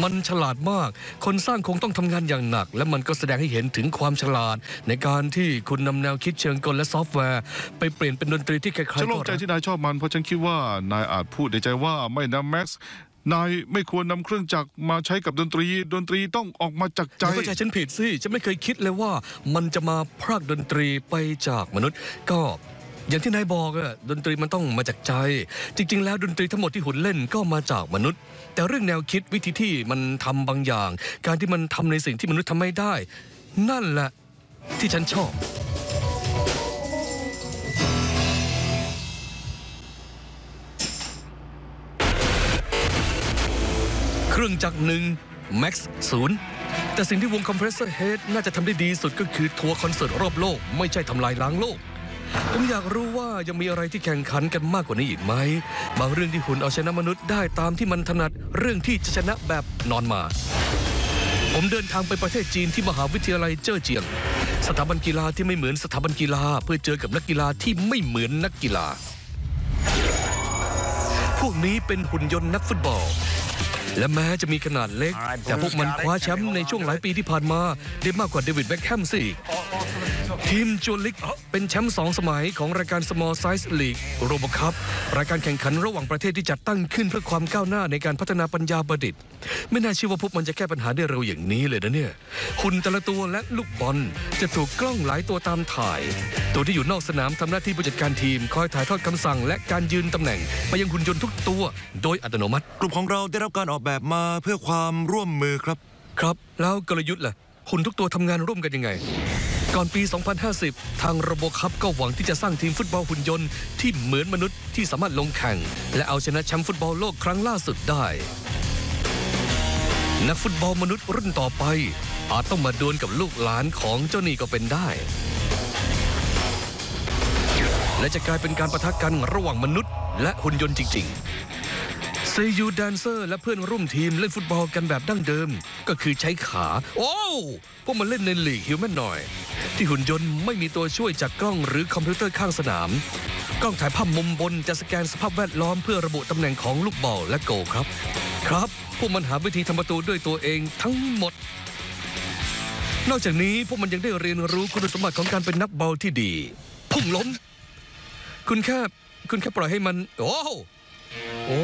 มันฉลาดมากคนสร้างคงต้องทำงานอย่างหนักและมันก็แสดงให้เห็นถึงความฉลาดในการที่คุณนำแนวคิดเชิงกลและซอฟต์แวร์ไปเปลี่ยนเป็นดนตรีที่ใครๆก็ฉันโล่งใจที่นายชอบมันเพราะฉันคิดว่านายอาจพูดในใจว่าไม่นะแม็กซ์นายไม่ควรนำเครื่องจักรมาใช้กับดนตรีต้องออกมาจากใจอย่าเข้าใจฉันผิดสิฉันไม่เคยคิดเลยว่ามันจะมาพรากดนตรีไปจากมนุษย์ก็อย่างที่นายบอกอะดนตรีมันต้องมาจากใจจริงๆแล้วดนตรีทั้งหมดที่หุ่นเล่นก็มาจากมนุษย์แต่เรื่องแนวคิดวิธีที่มันทำบางอย่างการที่มันทำในสิ่งที่มนุษย์ทำไม่ได้นั่นแหละที่ฉันชอบเครื่องจักรหนึ่ง Max 0แต่สิ่งที่วงคอมเพรสเซอร์เฮดน่าจะทำได้ดีสุดก็คือทัวร์คอนเสิร์ตรอบโลกไม่ใช่ทำลายล้างโลกผมอยากรู้ว่ายังมีอะไรที่แข่งขันกันมากกว่านี้อีกไหมบางเรื่องที่หุ่นเอาชนะมนุษย์ได้ตามที่มันถนัดเรื่องที่จะชนะแบบนอนมาผมเดินทางไปประเทศจีนที่มหาวิทยาลัยเจ้อเจียงสถาบันกีฬาที่ไม่เหมือนสถาบันกีฬาเพื่อเจอกับนักกีฬาที่ไม่เหมือนนักกีฬาพวกนี้เป็นหุ่นยนต์นักฟุตบอลและแม้จะมีขนาดเล็กแต่พวกมันคว้าแชมป์ในช่วงหลายปีที่ผ่านมาได้มากกว่าเดวิดแบ็คแฮมสิทีมจูลิกเป็นแชมป์2 สมัยของรายการ Small Size League Robo Cup รายการแข่งขันระหว่างประเทศที่จัดตั้งขึ้นเพื่อความก้าวหน้าในการพัฒนาปัญญาประดิษฐ์ไม่น่าเชื่อว่าพวกมันจะแก้ปัญหาได้เร็วอย่างนี้เลยนะเนี่ยหุ่นแต่ละตัวและลูกบอลจะถูกกล้องหลายตัวตามถ่ายตัวที่อยู่นอกสนามทำหน้าที่ผู้จัดการทีมคอยถ่ายทอดคำสั่งและการยืนตำแหน่งไปยังหุ่นยนต์ทุกตัวโดยอัตโนมัติกลุ่มของเราได้รับการออกแบบมาเพื่อความร่วมมือครับแล้วกลยุทธ์ล่ะหุ่นทุกตัวทำงานร่วมกันยังไงก่อนปี 2050 ทางโรโบคัพก็หวังที่จะสร้างทีมฟุตบอลหุ่นยนต์ที่เหมือนมนุษย์ที่สามารถลงแข่งและเอาชนะแชมป์ฟุตบอลโลกครั้งล่าสุดได้นักฟุตบอลมนุษย์รุ่นต่อไปอาจต้องมาดวลกับลูกหลานของเจ้านี่ก็เป็นได้และจะกลายเป็นการปะทะกันระหว่างมนุษย์และหุ่นยนต์จริงๆเซยูแดนเซอร์และเพื่อนร่วมทีมเล่นฟุตบอลกันแบบดั้งเดิมก็คือใช้ขาโอ้พวกมันเล่นในลีกฮิวแมนนอยด์ที่หุ่นยนต์ไม่มีตัวช่วยจากกล้องหรือคอมพิวเตอร์ข้างสนามกล้องถ่ายภาพมุมบนจะสแกนสภาพแวดล้อมเพื่อระบุตำแหน่งของลูกบอลและโกลครับพวกมันหาวิธีทำประตูด้วยตัวเองทั้งหมดนอกจากนี้พวกมันยังได้เรียนรู้คุณสมบัติของการเป็นนักบอลที่ดีพุ่งล้มคุณแค่ปล่อยให้มันโอ้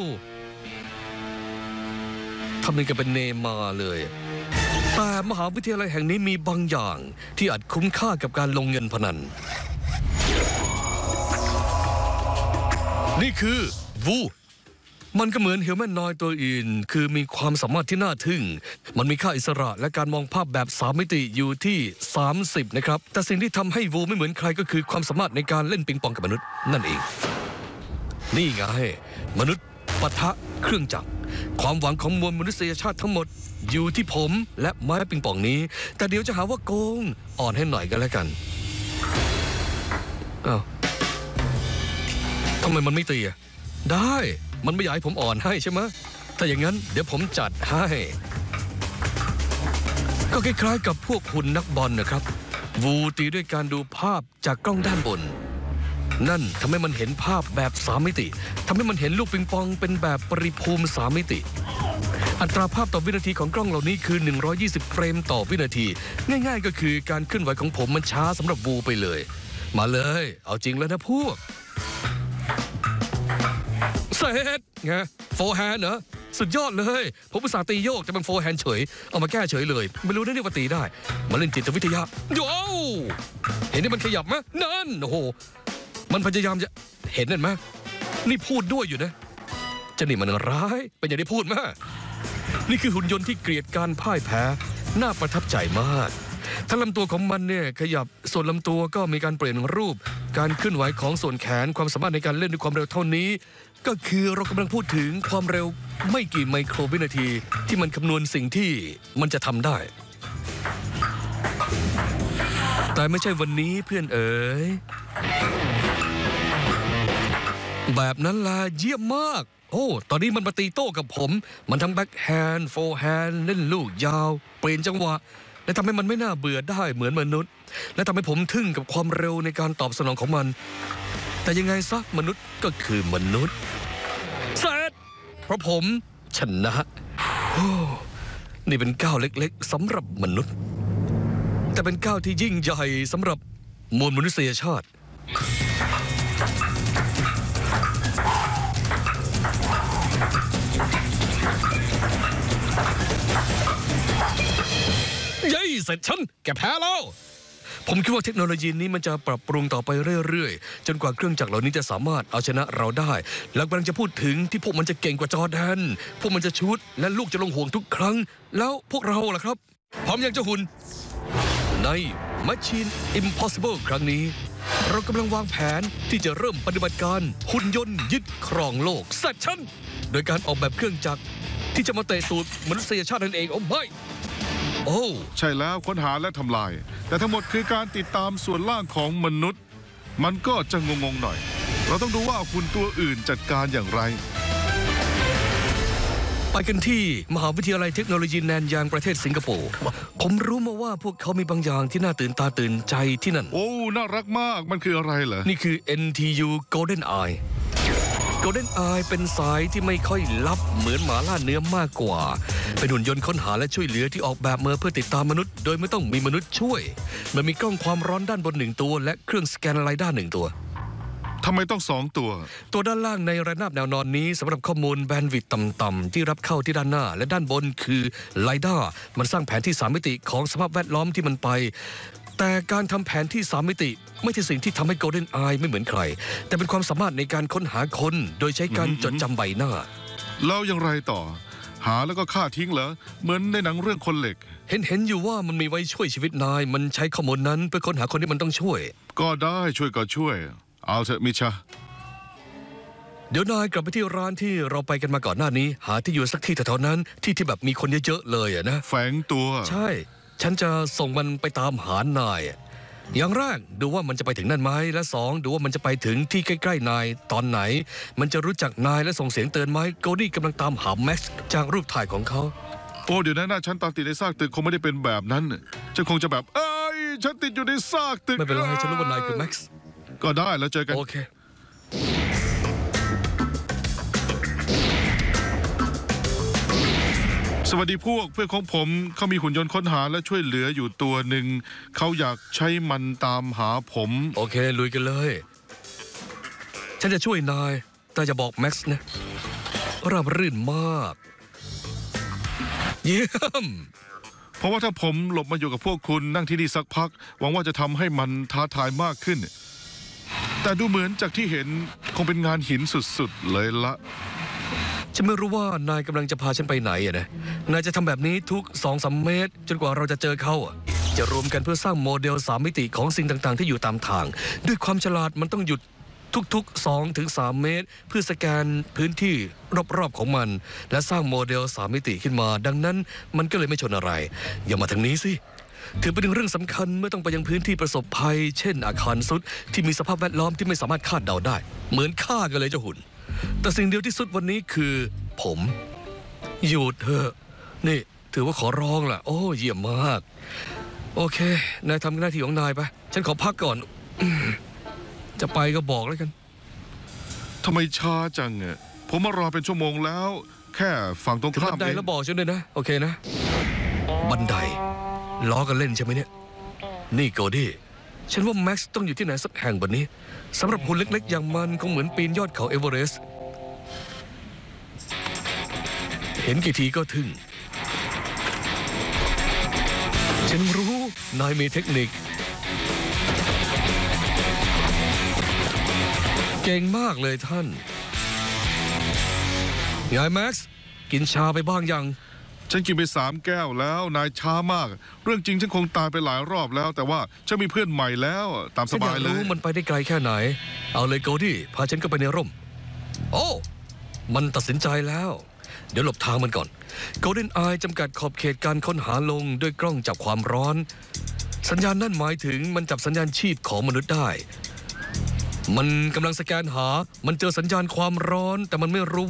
ทำเป็นเนมาเลยแต่มหาวิทยาลัยแห่งนี้มีบางอย่างที่อาจคุ้มค่ากับการลงเงินพนันนี่คือวูมันก็เหมือนเฮลแมนนอยตัวอื่นคือมีความสามารถที่น่าทึ่งมันมีค่าอิสระและการมองภาพแบบ3 มิติอยู่ที่30นะครับแต่สิ่งที่ทำให้วูไม่เหมือนใครก็คือความสามารถในการเล่นปิงปองกับมนุษย์นั่นเองนี่ไงมนุษย์ปะทะเครื่องจักรความหวังของมวลมนุษยชาติทั้งหมดอยู่ที่ผมและไม้ปิงปองนี้แต่เดี๋ยวจะหาว่าโกงอ่อนให้หน่อยกันแล้วกันอ้าวทำไมมันไม่ตีอ่ะได้มันไม่อยากให้ผมอ่อนให้ใช่ไหมถ้าอย่างนั้นเดี๋ยวผมจัดให้ก็คล้ายๆกับพวกหุ่นนักบอลนะครับวูตีด้วยการดูภาพจากกล้องด้านบนนั่นทำให้มันเห็นภาพแบบ3 มิติทำให้มันเห็นลูกปิงปองเป็นแบบปริภูมิ3 มิติอัตราภาพต่อวินาทีของกล้องเหล่านี้คือ120 เฟรมต่อวินาทีง่ายๆก็คือการเคลื่อนไหวของผมมันช้าสำหรับวูไปเลยมาเลยเอาจริงแล้วนะพวกเซตไงโฟร์แฮนด์เหรอสุดยอดเลยผมอุตส่าห์ตีโยกแต่เป็นโฟร์แฮนด์เฉยเอามาแก้เฉยเลยไม่รู้ได้นี่ว่าตีได้มาเล่นจิตวิทยาโย่เห็นนี่มันขยับไหมนั่นโอ้โหมันพยายามจะเห็นนั่นไหมนี่พูดด้วยอยู่นะจะนี่มันร้ายเป็นอย่างที่พูดไหมนี่คือหุ่นยนต์ที่เกลียดการพ่ายแพ้น่าประทับใจมากถ้าลำตัวของมันเนี่ยขยับส่วนลำตัวก็มีการเปลี่ยนรูปการเคลื่อนไหวของส่วนแขนความสามารถในการเล่นด้วยความเร็วเท่านี้ก็คือเรากำลังพูดถึงความเร็วไม่กี่ไมโครวินาทีที่มันคำนวณสิ่งที่มันจะทำได้แต่ไม่ใช่วันนี้เพื่อนเอ๋ยแบบนั้นล่ะเยี่ยมมากโอ้ตอนนี้มันมาตีโต้กับผมมันทั้งแบ็คแฮนด์โฟร์แฮนด์เล่นลูกยาวเปลี่ยนจังหวะและทำให้มันไม่น่าเบื่อได้เหมือนมนุษย์และทำให้ผมทึ่งกับความเร็วในการตอบสนองของมันแต่ยังไงซะมนุษย์ก็คือมนุษย์เสร็จเพราะผมชนะนี่เป็นก้าวเล็กๆสำหรับมนุษย์ แต่เป็นก้าวที่ยิ่งใหญ่สำหรับมวลมนุษยชาติ เย้เสร็จฉันแกแพ้แล้ว ผมคิดว่าเทคโนโลยีนี้มันจะปรับปรุงต่อไปเรื่อยๆ จนกว่าเครื่องจักรเหล่านี้จะสามารถเอาชนะเราได้ แล้วกำลังจะพูดถึงที่พวกมันจะเก่งกว่าจอร์แดน พวกมันจะชุดและลูกจะลงห่วงทุกครั้ง แล้วพวกเราล่ะครับ พร้อมยังเจ้าหุ่น ใน Machine Impossible ครั้งนี้ เรากำลังวางแผนที่จะเริ่มปฏิบัติการหุ่นยนต์ยึดครองโลกเสร็จฉันโดยการออกแบบเครื่องจักรที่จะมาเตะตูดมนุษยชาตินั่นเองโอ้ไม่โอ้ใช่แล้วค้นหาและทำลาย แต่ทั้งหมดคือการติดตามส่วนล่างของมนุษย์ มันก็จะงงๆหน่อย เราต้องดูว่าหุ่นตัวอื่นจัดการอย่างไรไปกันที่มหาวิทยาลัยเทคโนโลยีแนนยางประเทศสิงคโปร์ผมรู้มาว่าพวกเขามีบางอย่างที่น่าตื่นตาตื่นใจที่นั่นโอ้ น่ารักมาก มันคืออะไรเหรอนี่คือ NTU Golden Eye Golden Eye เป็นสายที่ไม่ค่อยลับเหมือนหมาล่าเนื้อมากกว่า เป็นหุ่นยนต์ค้นหาและช่วยเหลือที่ออกแบบมาเพื่อติดตามมนุษย์โดยไม่ต้องมีมนุษย์ช่วยมันมีกล้องความร้อนด้านบน1 ตัวและเครื่องสแกนไรด้าน1 ตัวทำไมต้อง2 ตัวตัวด้านล่างในระนาบแนวนอนนี้สำหรับข้อมูลแบนด์วิดต์ต่ำๆที่รับเข้าที่ด้านหน้าและด้านบนคือไลด้ามันสร้างแผนที่3 มิติของสภาพแวดล้อมที่มันไปแต่การทำแผนที่3 มิติไม่ใช่สิ่งที่ทำให้ Golden Eye ไม่เหมือนใครแต่เป็นความสามารถในการค้นหาคนโดยใช้การจดจำใบหน้าแล้วอย่างไรต่อ หาแล้วก็ฆ่าทิ้งเหรอ เหมือนในหนังเรื่องคนเหล็กเห็นอยู่ว่ามันมีไว้ช่วยชีวิตนายมันใช้ข้อมูลนั้นเพื่อค้นหาคนที่มันต้องช่วยก็ได้ช่วยก็ช่วย เอาเถอะมิชาเดี๋ยวนายกลับไปที่ร้านที่เราไปกันมาก่อนหน้านี้ หาที่อยู่สักที่แถวๆนั้นที่แบบมีคนเยอะๆเลยอะนะแฝงตัวใช่ ฉันจะส่งมันไปตามหานาย อย่างแรกดูว่ามันจะไปถึงนั่นไหมและ2ดูว่ามันจะไปถึงที่ใกล้ๆนายตอนไหน มันจะรู้จักนายและส่งเสียงเตือนไหมโกดี้กำลังตามหาแม็กซ์จากรูปถ่ายของเขาโอ้เดี๋ยวนั้นนะฉันตามติดในซากตึกคงไม่ได้เป็นแบบนั้นฉันคงจะแบบ เอ้ย ฉันติดอยู่ในซากตึกไม่เป็นไรฉันรู้ว่านายคือแม็กซ์ก็ได้แล้วเจอกันโอเคสวัสดีพวกเพื่อนของผมเขามีหุ่นยนต์ค้นหาและช่วยเหลืออยู่ตัวหนึ่งเขาอยากใช้มันตามหาผมโอเคลุยกันเลย ฉันจะช่วยนายแต่จะบอกแม็กซ์นะราบรื่นมากเยี่ยมเพราะว่าถ้าผมหลบมาอยู่กับพวกคุณนั่งที่นี่สักพัก หวังว่าจะทำให้มันท้าทายมากขึ้น แต่ดูเหมือนจากที่เห็นคงเป็นงานหินสุดๆเลยละฉันไม่รู้ว่านายกำลังจะพาฉันไปไหนอะนะนายจะทำแบบนี้ทุก 2-3 เมตร จนกว่าเราจะเจอเขาอะจะรวมกันเพื่อสร้างโมเดล3 มิติของสิ่งต่างๆที่อยู่ตามทาง ด้วยความฉลาดมันต้องหยุดทุกๆ 2-3 เมตร เพื่อสแกนพื้นที่รอบๆของมัน และสร้างโมเดล3 มิติขึ้นมา ดังนั้นมันก็เลยไม่ชนอะไร อย่ามาทางนี้สิถือเป็นเรื่องสำคัญเมื่อต้องไปยังพื้นที่ประสบภัย เช่นอาคารสุดที่มีสภาพแวดล้อมที่ไม่สามารถคาดเดาได้ เหมือนฆ่ากันเลยเจ้าหุ่นแต่สิ่งเดียวที่สุดวันนี้คือผมหยุดเถอะนี่ถือว่าขอร้องล่ะโอ้เยี่ยมมากโอเคนายทำหน้าที่ของนายไปฉันขอพักก่อนจะไปก็บอกแล้วกันทำไมช้าจังอะผมมารอเป็นชั่วโมงแล้ว แค่ฝั่งตรงถึงข้าบัมนไดเองแล้วบอกฉันด้วยนะโอเคนะบันไดล้อกันเล่นใช่ไหมเนี่ยนี่โกดี้ฉันว่าแม็กซ์ต้องอยู่ที่ไหนสักแห่งบนนี้สำหรับหุ่นเล็กๆอย่างมันคงเหมือนปีนยอดเขาเอเวอเรสต์เห็นกี่ทีก็ทึ่งฉันรู้นายมีเทคนิคเก่งมากเลยท่านไงแม็กซ์กินชาไปบ้างยังฉันกินไป3 แก้วแล้วนายช้ามาก เรื่องจริงฉันคงตายไปหลายรอบแล้ว แต่ว่าฉันมีเพื่อนใหม่แล้วตามสฉันอบายยากเลรู้ยมันไปได้ไกลแค่ไหน เอาเลยโกดี้พาฉันก็ไปในร่ม โอ้ มันตัดสินใจแล้ว เดี๋ยวหลบทางมันก่อน Golden Eye จำกัดขอบเขตการค้นหาลงด้วยกล้องจับความร้อน สัญญาณนั่นหมายถึงมันจับสัญญาณชีพของมนุษย์ได้ มันกำลังสแกนหา มันเจอสัญญาณความร้อนแต่มันไม่รู้